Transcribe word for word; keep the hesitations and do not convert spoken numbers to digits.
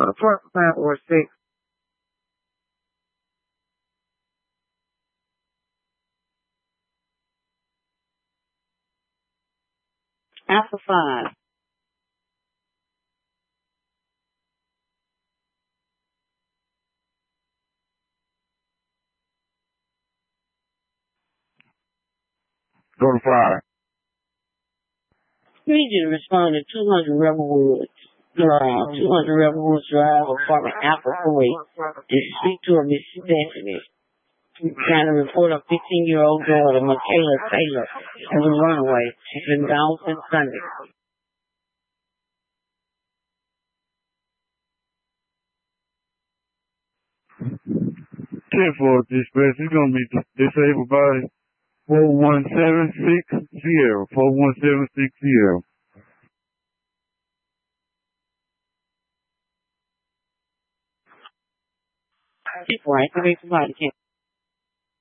Uh, four, five, or six. Alpha five. Go to five. Need you to respond to two hundred Rebel Woods. Uh, two hundred Rebel Woods Drive, apartment Alpha three, and speak to a Miss Stephanie. Trying to report a fifteen-year-old daughter, Michaela Taylor, as a runaway. She's been gone since Sunday. ten four dispatch. It's going to be disabled by four one seven six zero. four one seven six zero. People, right? Somebody can